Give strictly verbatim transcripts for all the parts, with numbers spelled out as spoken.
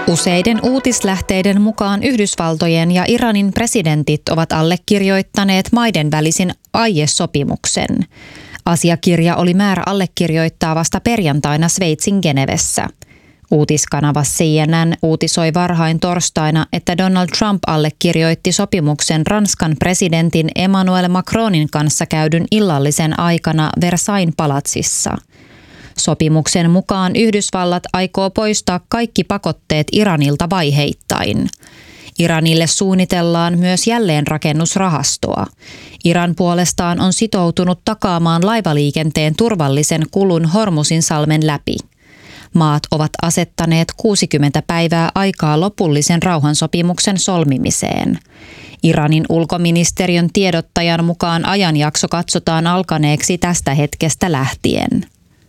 Useiden uutislähteiden mukaan Yhdysvaltojen ja Iranin presidentit ovat allekirjoittaneet maiden välisen aiesopimuksen. Asiakirja oli määrä allekirjoittaa vasta perjantaina Sveitsin Genevessä. Uutiskanava C N N uutisoi varhain torstaina, että Donald Trump allekirjoitti sopimuksen Ranskan presidentin Emmanuel Macronin kanssa käydyn illallisen aikana Versailles palatsissa. Sopimuksen mukaan Yhdysvallat aikoo poistaa kaikki pakotteet Iranilta vaiheittain. Iranille suunnitellaan myös jälleenrakennusrahastoa. Iran puolestaan on sitoutunut takaamaan laivaliikenteen turvallisen kulun Hormuzinsalmen läpi. Maat ovat asettaneet kuusikymmentä päivää aikaa lopullisen rauhansopimuksen solmimiseen. Iranin ulkoministeriön tiedottajan mukaan ajanjakso katsotaan alkaneeksi tästä hetkestä lähtien.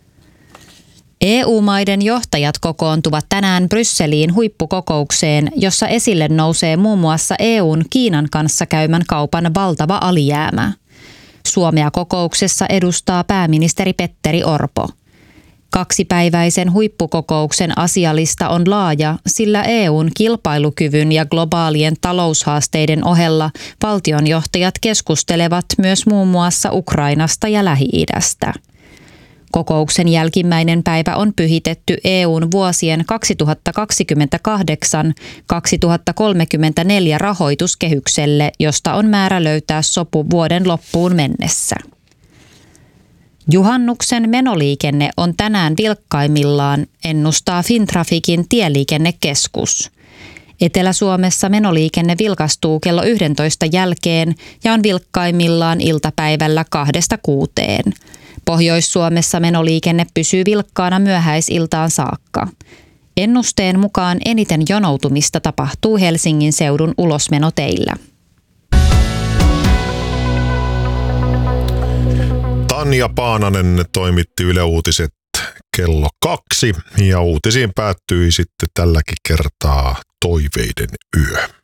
E U-maiden johtajat kokoontuvat tänään Brysseliin huippukokoukseen, jossa esille nousee muun muassa E U:n Kiinan kanssa käymän kaupan valtava alijäämä. Suomea kokouksessa edustaa pääministeri Petteri Orpo. Kaksipäiväisen huippukokouksen asialista on laaja, sillä E U:n kilpailukyvyn ja globaalien taloushaasteiden ohella valtionjohtajat keskustelevat myös muun muassa Ukrainasta ja Lähi-idästä. Kokouksen jälkimmäinen päivä on pyhitetty E U:n vuosien kaksituhattakaksikymmentäkahdeksan kaksituhattakolmekymmentäneljä rahoituskehykselle, josta on määrä löytää sopu vuoden loppuun mennessä. Juhannuksen menoliikenne on tänään vilkkaimmillaan, ennustaa Fintraficin tieliikennekeskus. Etelä-Suomessa menoliikenne vilkastuu kello yksitoista jälkeen ja on vilkkaimmillaan iltapäivällä kahdesta kuuteen. Pohjois-Suomessa menoliikenne pysyy vilkkaana myöhäisiltaan saakka. Ennusteen mukaan eniten jonoutumista tapahtuu Helsingin seudun ulosmenoteillä. Tanja Paananen toimitti Yle Uutiset kello kaksi ja uutisiin päättyi sitten tälläkin kertaa toiveiden yö.